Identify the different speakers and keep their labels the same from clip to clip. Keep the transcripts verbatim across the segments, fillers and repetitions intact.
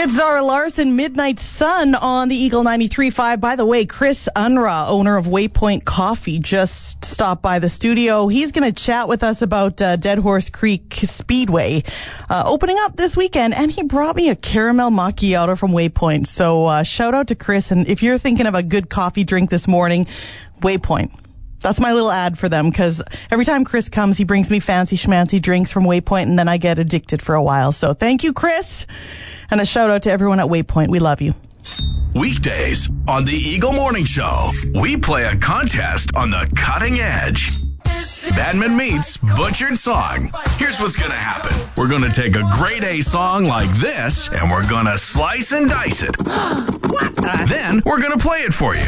Speaker 1: It's Zara Larson, Midnight Sun on the Eagle ninety-three point five. By the way, Chris Unruh, owner of Waypoint Coffee, just stopped by the studio. He's going to chat with us about uh, Dead Horse Creek Speedway uh, opening up this weekend. And he brought me a caramel macchiato from Waypoint. So uh, shout out to Chris. And if you're thinking of a good coffee drink this morning, Waypoint. That's my little ad for them, because every time Chris comes, he brings me fancy schmancy drinks from Waypoint, and then I get addicted for a while. So thank you, Chris. And a shout out to everyone at Waypoint. We love you.
Speaker 2: Weekdays on the Eagle Morning Show, we play a contest on the cutting edge. Badman meets Butchered Song. Here's what's going to happen. We're going to take a grade A song like this, and we're going to slice and dice it. Then we're going to play it for you.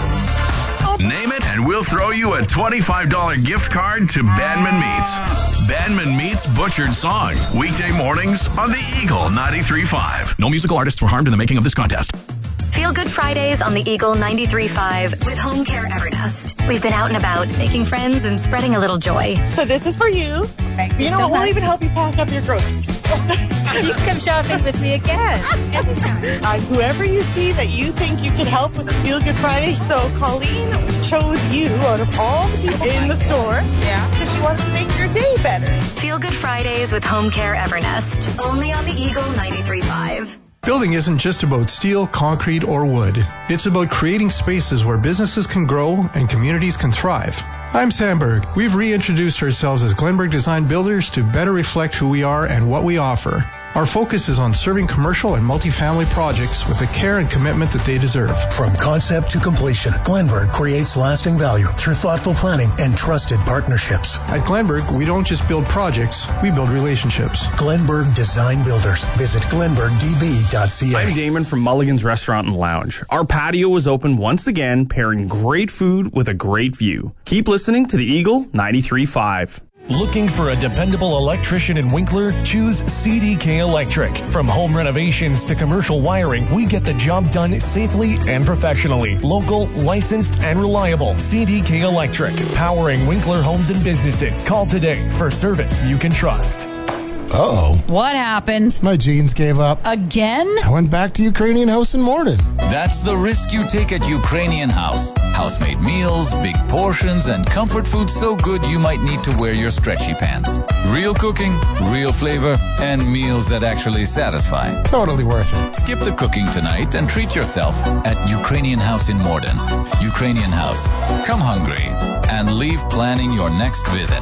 Speaker 2: Name it, and we'll throw you a twenty-five dollars gift card to Badman Meats. Badman Meets Butchered Song. Weekday mornings on the Eagle ninety-three point five. No musical artists were harmed in the making of this contest.
Speaker 3: Feel Good Fridays on the Eagle ninety-three point five with Home Care Evernest. We've been out and about, making friends and spreading a little joy.
Speaker 1: So this is for you.
Speaker 4: Thank you
Speaker 1: You know
Speaker 4: so
Speaker 1: what? We'll
Speaker 4: much.
Speaker 1: even help you pack up your groceries.
Speaker 4: You can come shopping with me again. Anytime.
Speaker 1: Uh, whoever you see that you think you can help with a Feel Good Friday. So Colleen chose you out of all the people in the store.
Speaker 4: Yeah.
Speaker 1: Because she wants to make your day better.
Speaker 3: Feel Good Fridays with Home Care Evernest. Only on the Eagle ninety-three point five.
Speaker 5: Building isn't just about steel, concrete, or wood. It's about creating spaces where businesses can grow and communities can thrive. I'm Sam Berg. We've reintroduced ourselves as Glenberg Design Builders to better reflect who we are and what we offer. Our focus is on serving commercial and multifamily projects with the care and commitment that they deserve.
Speaker 6: From concept to completion, Glenberg creates lasting value through thoughtful planning and trusted partnerships.
Speaker 5: At Glenberg, we don't just build projects, we build relationships.
Speaker 6: Glenberg Design Builders. Visit glenberg d b dot c a.
Speaker 7: I'm Damon from Mulligan's Restaurant and Lounge. Our patio is open once again, pairing great food with a great view. Keep listening to the Eagle ninety-three point five.
Speaker 8: Looking for a dependable electrician in Winkler? Choose C D K Electric. From home renovations to commercial wiring, we get the job done safely and professionally. Local, licensed, and reliable. C D K Electric, powering Winkler homes and businesses. Call today for service you can trust.
Speaker 9: Uh-oh.
Speaker 10: What happened?
Speaker 9: My jeans gave up.
Speaker 10: Again?
Speaker 9: I went back to Ukrainian House in Morden.
Speaker 11: That's the risk you take at Ukrainian House. House-made meals, big portions, and comfort food so good you might need to wear your stretchy pants. Real cooking, real flavor, and meals that actually satisfy.
Speaker 9: Totally worth it.
Speaker 11: Skip the cooking tonight and treat yourself at Ukrainian House in Morden. Ukrainian House. Come hungry and leave planning your next visit.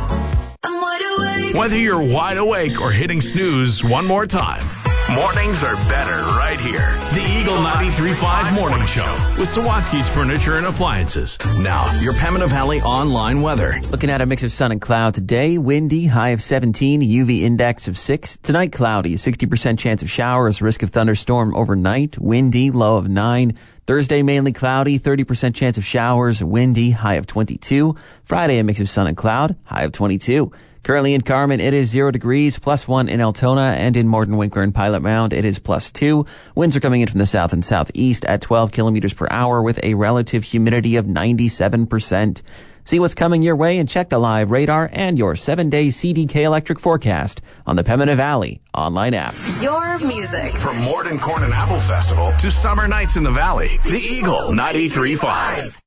Speaker 2: Whether you're wide awake or hitting snooze one more time, mornings are better right here. The Eagle ninety-three point five Morning Show with Sawatsky's Furniture and Appliances. Now, your Pembina Valley online weather.
Speaker 12: Looking at a mix of sun and cloud today. Windy, high of seventeen, U V index of six. Tonight, cloudy, sixty percent chance of showers, risk of thunderstorm overnight. Windy, low of nine. Thursday, mainly cloudy, thirty percent chance of showers, windy, high of twenty-two. Friday, a mix of sun and cloud, high of twenty-two. Currently in Carmen, it is zero degrees, plus one in Altona, and in Morden, Winkler, and Pilot Mound, it is plus two. Winds are coming in from the south and southeast at twelve kilometers per hour with a relative humidity of ninety-seven percent. See what's coming your way and check the live radar and your seven-day C D K Electric forecast on the Pembina Valley online app.
Speaker 3: Your music.
Speaker 2: From Morden Corn and Apple Festival to summer nights in the Valley, the Eagle ninety-three point five.